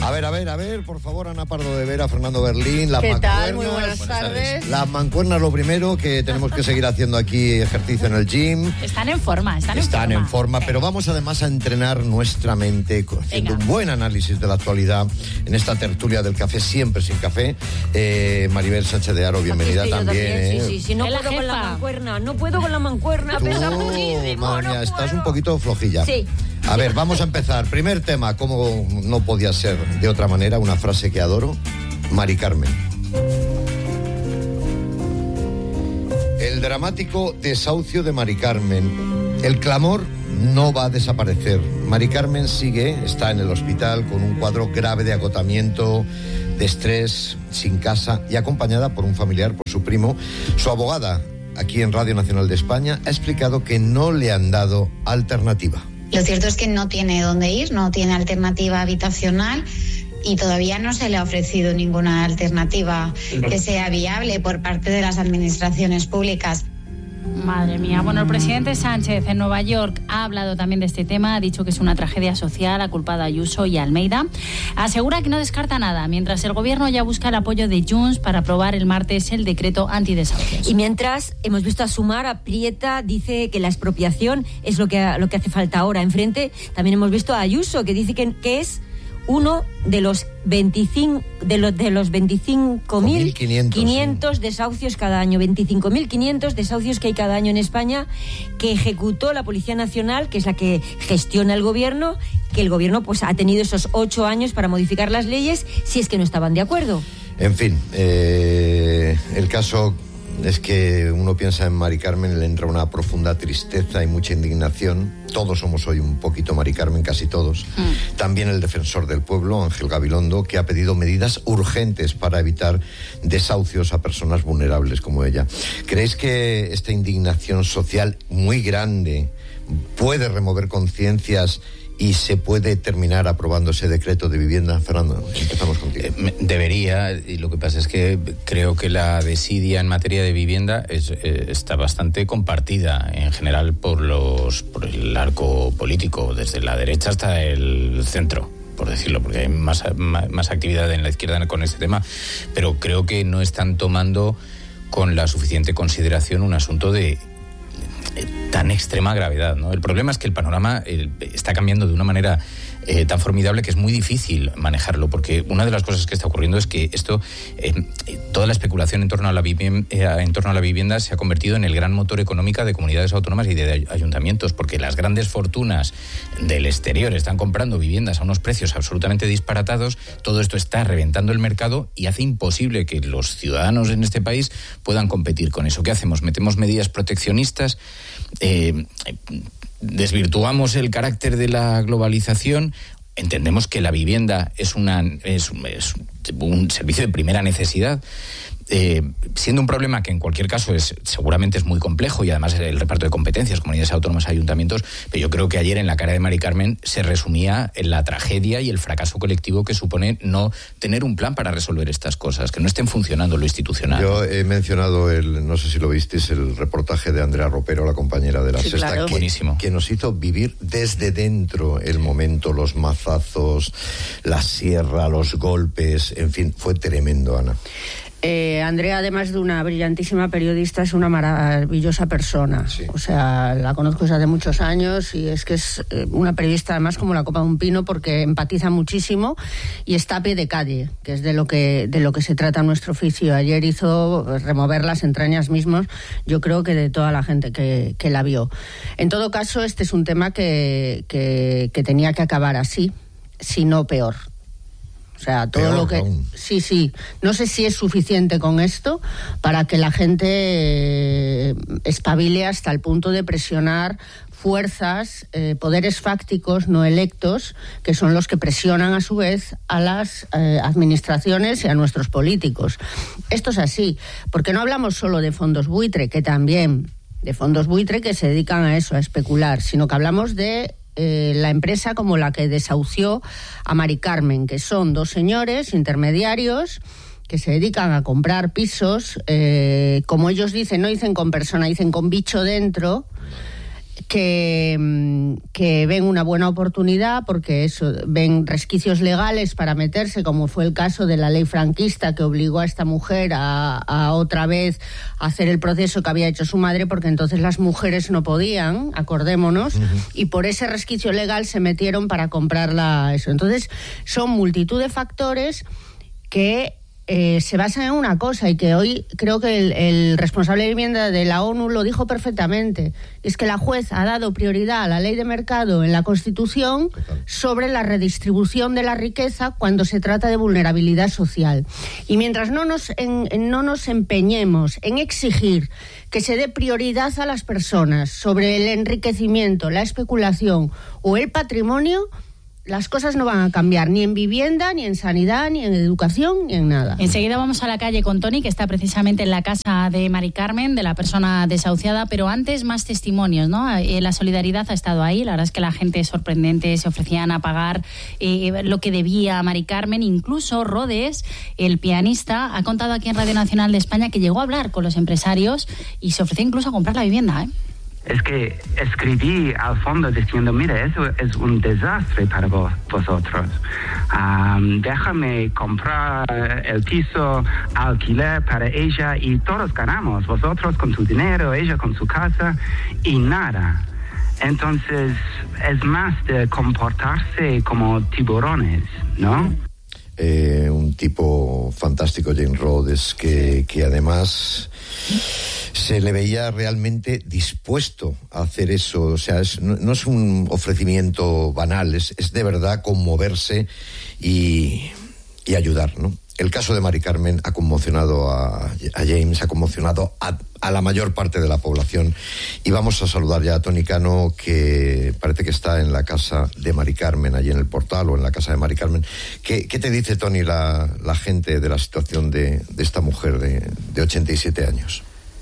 A ver, por favor, Ana Pardo de Vera, Fernando Berlín, las mancuernas. ¿Qué tal? Muy buenas tardes. Las mancuernas, lo primero, que tenemos que seguir haciendo aquí ejercicio en el gym. Están en forma. Pero vamos además a entrenar nuestra mente haciendo un buen análisis de la actualidad en esta tertulia del café, siempre sin café. Maribel Sánchez de Haro, bienvenida también. Sí, no puedo con la mancuerna, pesa muchísimo. Madre mía, estás un poquito flojilla. Sí. A ver, vamos a empezar. Primer tema, como no podía ser de otra manera, una frase que adoro, Mari Carmen. El dramático desahucio de Mari Carmen. El clamor no va a desaparecer. Mari Carmen está en el hospital con un cuadro grave de agotamiento, de estrés, sin casa y acompañada por un familiar, por su primo. Su abogada, aquí en Radio Nacional de España, ha explicado que no le han dado alternativa. Lo cierto es que no tiene dónde ir, no tiene alternativa habitacional y todavía no se le ha ofrecido ninguna alternativa que sea viable por parte de las administraciones públicas. Madre mía. Bueno, el presidente Sánchez en Nueva York ha hablado también de este tema, ha dicho que es una tragedia social, ha culpado a Ayuso y a Almeida. Asegura que no descarta nada, mientras el gobierno ya busca el apoyo de Junts para aprobar el martes el decreto antidesahucios. Y mientras hemos visto a Sumar, a Prieta, dice que la expropiación es lo que hace falta ahora. Enfrente también hemos visto a Ayuso, que dice que es uno de los 25.500 desahucios cada año, 25.500 desahucios que hay cada año en España, que ejecutó la Policía Nacional, que es la que gestiona el gobierno, que el gobierno pues ha tenido esos 8 años para modificar las leyes si es que no estaban de acuerdo. En fin, el caso es que uno piensa en Mari Carmen y le entra una profunda tristeza y mucha indignación. Todos somos hoy un poquito Mari Carmen, casi todos. También el defensor del pueblo, Ángel Gabilondo, que ha pedido medidas urgentes para evitar desahucios a personas vulnerables como ella. ¿Creéis que esta indignación social muy grande puede remover conciencias y se puede terminar aprobando ese decreto de vivienda? Fernando, empezamos contigo. Debería, y lo que pasa es que creo que la desidia en materia de vivienda está bastante compartida en general por el arco político, desde la derecha hasta el centro, por decirlo, porque hay más actividad en la izquierda con este tema, pero creo que no están tomando con la suficiente consideración un asunto de tan extrema gravedad, ¿no? El problema es que el panorama está cambiando de una manera tan formidable que es muy difícil manejarlo, porque una de las cosas que está ocurriendo es que toda la especulación en torno a la vivienda se ha convertido en el gran motor económico de comunidades autónomas y de ayuntamientos, porque las grandes fortunas del exterior están comprando viviendas a unos precios absolutamente disparatados. Todo esto está reventando el mercado y hace imposible que los ciudadanos en este país puedan competir con eso. ¿Qué hacemos? ¿Metemos medidas proteccionistas? ¿Desvirtuamos el carácter de la globalización? Entendemos que la vivienda es un servicio de primera necesidad, siendo un problema que en cualquier caso seguramente es muy complejo, y además el reparto de competencias, comunidades autónomas, ayuntamientos, pero yo creo que ayer en la cara de Mari Carmen se resumía en la tragedia y el fracaso colectivo que supone no tener un plan para resolver estas cosas, que no estén funcionando lo institucional. Yo he mencionado no sé si lo visteis, el reportaje de Andrea Ropero, la compañera de La Sexta, claro. que nos hizo vivir desde dentro el momento, los mazazos, la sierra, los golpes, en fin, fue tremendo, Ana. Andrea, además de una brillantísima periodista, es una maravillosa persona. Sí. O sea, la conozco desde hace muchos años y es que es una periodista además como la copa de un pino, porque empatiza muchísimo y está a pie de calle, que es de lo que se trata nuestro oficio. Ayer hizo remover las entrañas mismos, yo creo que de toda la gente que la vio. En todo caso, este es un tema que tenía que acabar así, si no peor. O sea, todo lo que... Aún. Sí. No sé si es suficiente con esto para que la gente espabile hasta el punto de presionar fuerzas, poderes fácticos no electos, que son los que presionan a su vez a las administraciones y a nuestros políticos. Esto es así, porque no hablamos solo de fondos buitre, que también, de fondos buitre que se dedican a eso, a especular, sino que hablamos de la empresa como la que desahució a Mari Carmen, que son dos señores intermediarios que se dedican a comprar pisos, como ellos dicen, no dicen con persona, dicen con bicho dentro, que ven una buena oportunidad porque eso, ven resquicios legales para meterse, como fue el caso de la ley franquista que obligó a esta mujer a otra vez hacer el proceso que había hecho su madre, porque entonces las mujeres no podían, acordémonos, y por ese resquicio legal se metieron para comprarla eso. Entonces son multitud de factores que se basan en una cosa, y que hoy creo que el responsable de vivienda de la ONU lo dijo perfectamente, es que la juez ha dado prioridad a la ley de mercado en la Constitución sobre la redistribución de la riqueza cuando se trata de vulnerabilidad social. Y mientras no nos empeñemos en exigir que se dé prioridad a las personas sobre el enriquecimiento, la especulación o el patrimonio, las cosas no van a cambiar, ni en vivienda, ni en sanidad, ni en educación, ni en nada. Enseguida vamos a la calle con Toni, que está precisamente en la casa de Mari Carmen, de la persona desahuciada, pero antes más testimonios, ¿no? La solidaridad ha estado ahí, la verdad es que la gente es sorprendente, se ofrecían a pagar lo que debía a Mari Carmen. Incluso Rodes, el pianista, ha contado aquí en Radio Nacional de España que llegó a hablar con los empresarios y se ofreció incluso a comprar la vivienda, ¿eh? Es que escribí al fondo diciendo, mira, eso es un desastre para vosotros. Déjame comprar el piso, alquiler para ella y todos ganamos. Vosotros con tu dinero, ella con su casa y nada. Entonces es más de comportarse como tiburones, ¿no? Un tipo fantástico, James Rhodes, que además se le veía realmente dispuesto a hacer eso. O sea, no es un ofrecimiento banal, es de verdad conmoverse y ayudar, ¿no? El caso de Mari Carmen ha conmocionado a James, ha conmocionado a la mayor parte de la población. Y vamos a saludar ya a Toni Cano, que parece que está en la casa de Mari Carmen, allí en el Portal, o en la casa de Mari Carmen. ¿Qué te dice, Toni, la gente de la situación de esta mujer de 87 años?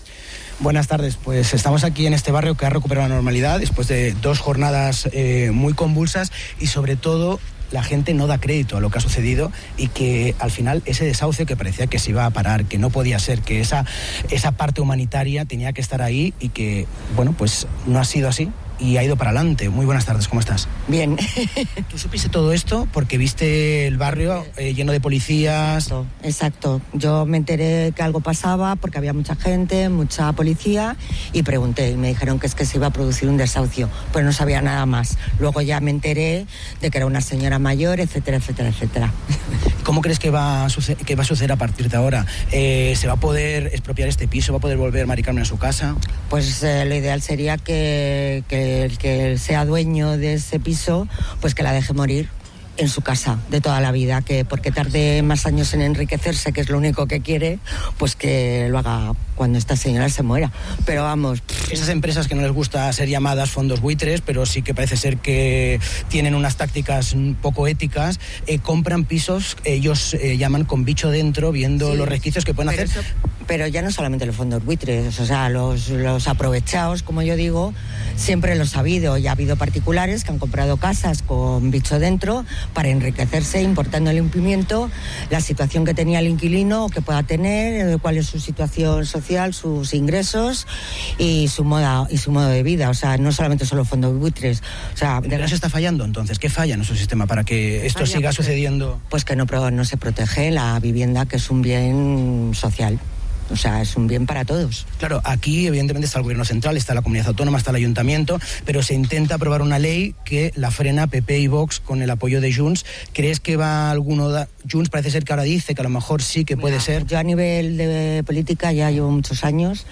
Buenas tardes, pues estamos aquí en este barrio que ha recuperado la normalidad después de 2 jornadas muy convulsas, y sobre todo la gente no da crédito a lo que ha sucedido, y que al final ese desahucio que parecía que se iba a parar, que no podía ser, que esa parte humanitaria tenía que estar ahí, y que, bueno, pues no ha sido así y ha ido para adelante. Muy buenas tardes, ¿cómo estás? Bien. ¿Tú supiste todo esto porque viste el barrio lleno de policías? Exacto. Yo me enteré que algo pasaba porque había mucha gente, mucha policía, y pregunté y me dijeron que es que se iba a producir un desahucio, pero no sabía nada más. Luego ya me enteré de que era una señora mayor, etcétera, etcétera, etcétera. ¿Cómo crees que va a suceder a partir de ahora? ¿Se va a poder expropiar este piso? ¿Va a poder volver Mari Carmen a su casa? Pues lo ideal sería que el que sea dueño de ese piso, pues que la deje morir en su casa de toda la vida, que porque tarde más años en enriquecerse, que es lo único que quiere, pues que lo haga cuando esta señora se muera. Pero vamos... Esas empresas que no les gusta ser llamadas fondos buitres, pero sí que parece ser que tienen unas tácticas poco éticas, compran pisos, ellos llaman con bicho dentro, viendo los resquicios que pueden hacer. Pero ya no solamente los fondos buitres, o sea, los aprovechados, como yo digo, siempre los ha habido. Ya ha habido particulares que han comprado casas con bicho dentro para enriquecerse, importando el incumplimiento, la situación que tenía el inquilino o que pueda tener, cuál es su situación social, sus ingresos y su modo de vida. O sea, no solamente son los fondos buitres. O sea, ¿pero se está fallando entonces? ¿Qué falla en nuestro sistema para que esto siga sucediendo? Pues que no se protege la vivienda, que es un bien social. O sea, es un bien para todos. Claro, aquí evidentemente está el gobierno central, está la comunidad autónoma, está el ayuntamiento, pero se intenta aprobar una ley que la frena PP y Vox con el apoyo de Junts. ¿Crees que va alguno? Junts parece ser que ahora dice que a lo mejor sí que puede ser. Yo a nivel de política ya llevo muchos años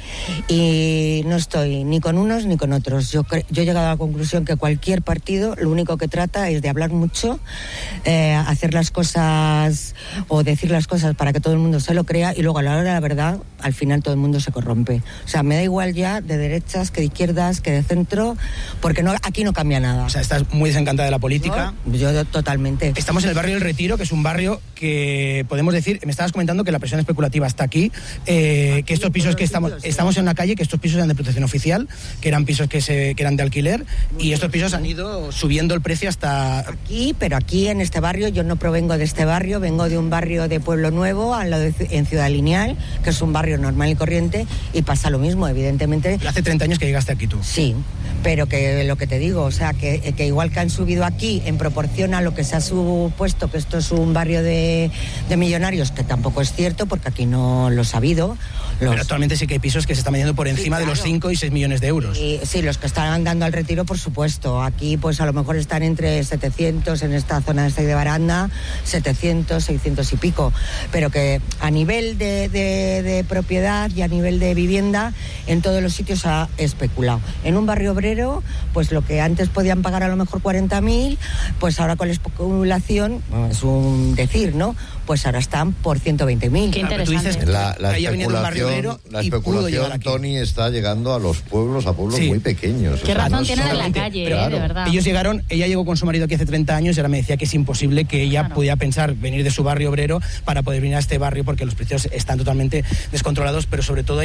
y no estoy ni con unos ni con otros. Yo he llegado a la conclusión que cualquier partido lo único que trata es de hablar mucho, hacer las cosas o decir las cosas para que todo el mundo se lo crea, y luego a la hora de la verdad al final todo el mundo se corrompe. O sea, me da igual ya de derechas que de izquierdas que de centro, porque aquí no cambia nada. O sea, estás muy desencantada de la política. Yo totalmente. Estamos en el barrio del Retiro, que es un barrio que podemos decir, me estabas comentando que la presión especulativa está aquí, que estos pisos que estamos en una calle, que estos pisos eran de protección oficial, que eran pisos que eran de alquiler, y estos pisos han ido subiendo el precio hasta... Aquí, pero aquí en este barrio, yo no provengo de este barrio, vengo de un barrio de Pueblo Nuevo, en Ciudad Lineal, que es un barrio normal y corriente, y pasa lo mismo, evidentemente. Hace 30 años que llegaste aquí tú. Sí, pero que lo que te digo, o sea, que igual que han subido aquí en proporción a lo que se ha supuesto que esto es un barrio de millonarios, que tampoco es cierto, porque aquí no los ha habido. Pero actualmente sí que hay pisos que se están vendiendo por encima de los 5 y 6 millones de euros. Sí, los que están dando al retiro, por supuesto. Aquí pues a lo mejor están entre 700, en esta zona de Baranda, 700, 600 y pico. Pero que a nivel de propiedad y a nivel de vivienda, en todos los sitios ha especulado. En un barrio obrero, pues lo que antes podían pagar a lo mejor 40.000, pues ahora con la especulación, es un decir, ¿no? Pues ahora están por 120.000. Qué interesante. La especulación, Tony, está llegando a los pueblos, a pueblos muy pequeños. Qué razón tienen en la calle, claro. De verdad. Ella llegó con su marido aquí hace 30 años y ahora me decía que es imposible que ella pudiera pensar venir de su barrio obrero para poder venir a este barrio porque los precios están totalmente descontrolados, pero sobre todo